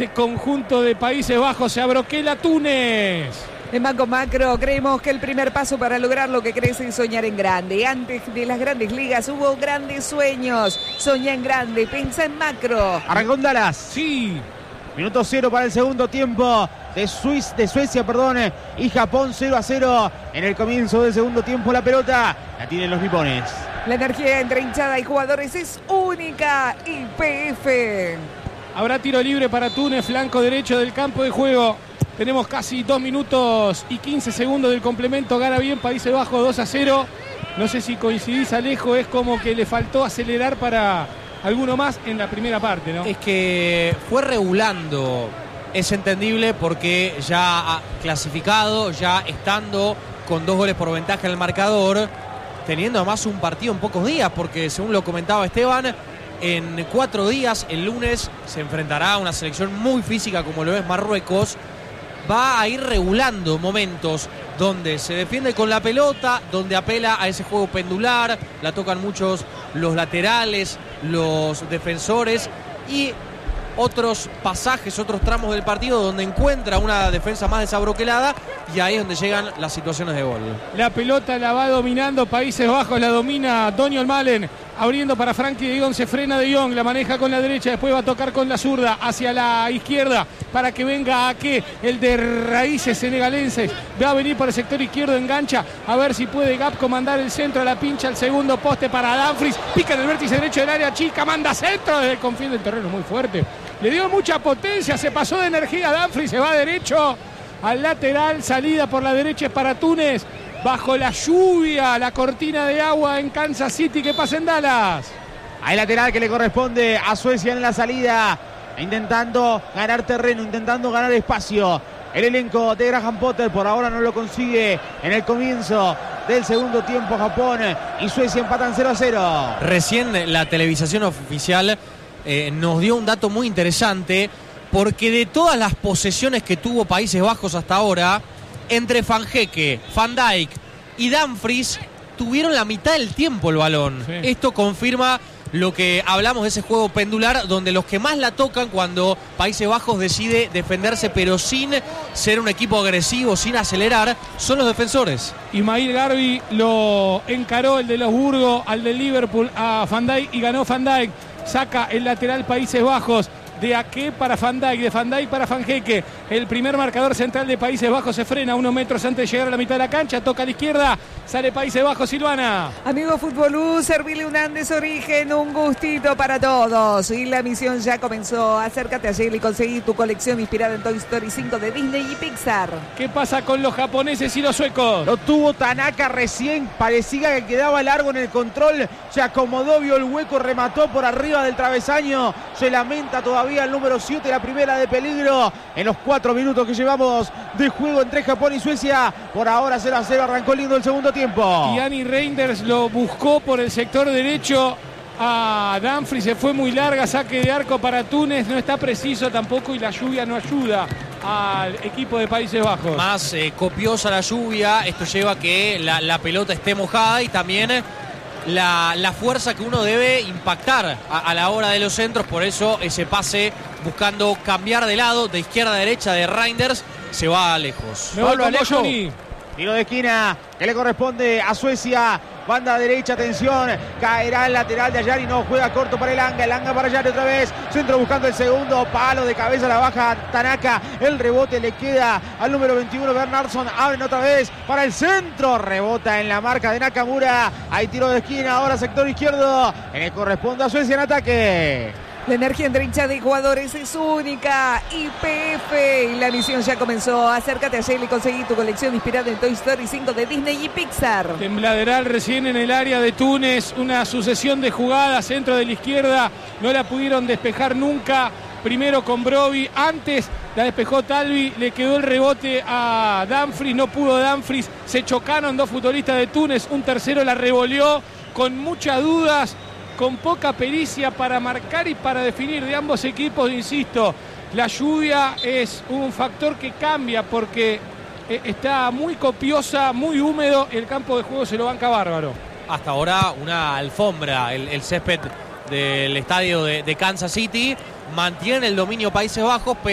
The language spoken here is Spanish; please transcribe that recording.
este conjunto de Países Bajos. Se abroquela Túnez. En Banco Macro creemos que el primer paso para lograr lo que crees es soñar en grande. Antes de las grandes ligas hubo grandes sueños. Soñá en grande, piensa en macro. Arrancó Dallas. Sí. Minuto 0 para el segundo tiempo de Suecia, y Japón 0-0 en el comienzo del segundo tiempo. La pelota la tienen los nipones. La energía entre hinchada y jugadores es única. YPF. Habrá tiro libre para Túnez, flanco derecho del campo de juego. Tenemos casi 2 minutos y 15 segundos del complemento. Gana bien Países Bajos 2-0. No sé si coincidís, Alejo, es como que le faltó acelerar para alguno más en la primera parte, ¿no? Es que fue regulando, es entendible porque ya ha clasificado, ya estando con 2 goles por ventaja en el marcador, teniendo además un partido en pocos días, porque según lo comentaba Esteban, en 4 días, el lunes, se enfrentará a una selección muy física como lo es Marruecos. Va a ir regulando momentos donde se defiende con la pelota, donde apela a ese juego pendular, la tocan muchos los laterales, los defensores y otros pasajes, otros tramos del partido donde encuentra una defensa más desabroquelada y ahí es donde llegan las situaciones de gol. La pelota la va dominando Países Bajos, la domina Doniol Malen, abriendo para Frankie de Jong, se frena de Jong, la maneja con la derecha, después va a tocar con la zurda hacia la izquierda para que venga Ake, el de raíces senegalenses, va a venir por el sector izquierdo, engancha, a ver si puede Gap comandar el centro, a la pincha, al segundo poste para Dumfries, pica en el vértice derecho del área chica, manda centro desde el confín del terreno, muy fuerte, le dio mucha potencia, se pasó de energía Dumfries, se va derecho al lateral, salida por la derecha es para Túnez, bajo la lluvia, la cortina de agua en Kansas City. ¿Qué pasa en Dallas? Hay lateral que le corresponde a Suecia en la salida, intentando ganar terreno, intentando ganar espacio. El elenco de Graham Potter por ahora no lo consigue. En el comienzo del segundo tiempo, Japón y Suecia empatan 0-0. Recién la televisación oficial nos dio un dato muy interesante, porque de todas las posesiones que tuvo Países Bajos hasta ahora, entre Van Hecke, Van Dijk y Dumfries tuvieron la mitad del tiempo el balón. Sí. Esto confirma lo que hablamos de ese juego pendular, donde los que más la tocan cuando Países Bajos decide defenderse, pero sin ser un equipo agresivo, sin acelerar, son los defensores. Ismail Garbi lo encaró, el de los Burgos, al de Liverpool, a Van Dijk, y ganó Van Dijk. Saca el lateral Países Bajos. De Ake para Van Dijk, de Van Dijk para Van Hecke. El primer marcador central de Países Bajos se frena unos metros antes de llegar a la mitad de la cancha, toca a la izquierda, sale Países Bajos, Silvana. Amigo Futbolú, servile un Andes Origen, un gustito para todos. Y la misión ya comenzó. Acércate ayer y conseguí tu colección inspirada en Toy Story 5 de Disney y Pixar. ¿Qué pasa con los japoneses y los suecos? Lo tuvo Tanaka recién, parecía que quedaba largo en el control, se acomodó, vio el hueco, remató por arriba del travesaño, se lamenta todavía el número 7, la primera de peligro en los 4 minutos que llevamos de juego entre Japón y Suecia. Por ahora 0-0, arrancó lindo el segundo tiempo. Y Annie Reinders lo buscó por el sector derecho a Dumfries, se fue muy larga, saque de arco para Túnez, no está preciso tampoco y la lluvia no ayuda al equipo de Países Bajos. Más copiosa la lluvia, esto lleva a que la pelota esté mojada y también la fuerza que uno debe impactar a la hora de los centros, por eso ese pase buscando cambiar de lado, de izquierda a derecha de Reinders, se va lejos. Me voy con vos, Johnny. Tiro de esquina que le corresponde a Suecia. Banda derecha, atención, caerá el lateral de Ayari, no, juega corto para el Anga para Ayari otra vez, centro buscando el segundo, palo de cabeza, la baja Tanaka, el rebote le queda al número 21 Bernardsson, abren otra vez para el centro, rebota en la marca de Nakamura, hay tiro de esquina, ahora sector izquierdo, en el corresponde a Suecia en ataque. La energía entre hinchada y jugadores es única. YPF. Y la misión ya comenzó. Acércate a Yale y conseguí tu colección inspirada en Toy Story 5 de Disney y Pixar. Tembladeral recién en el área de Túnez. Una sucesión de jugadas. Centro de la izquierda. No la pudieron despejar nunca. Primero con Broby. Antes la despejó Talvi. Le quedó el rebote a Dumfries. No pudo Dumfries. Se chocaron dos futbolistas de Túnez. Un tercero la revoleó con muchas dudas, con poca pericia para marcar y para definir de ambos equipos. Insisto, la lluvia es un factor que cambia porque está muy copiosa, muy húmedo, el campo de juego se lo banca bárbaro. Hasta ahora una alfombra, el césped del estadio de Kansas City, mantiene el dominio Países Bajos, pero